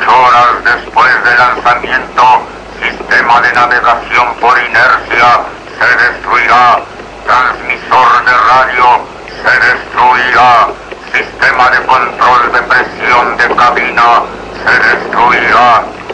horas después del lanzamiento, sistema de navegación por inercia se destruirá. Transmisor de radio se destruirá. Sistema de control de presión de cabina se destruirá.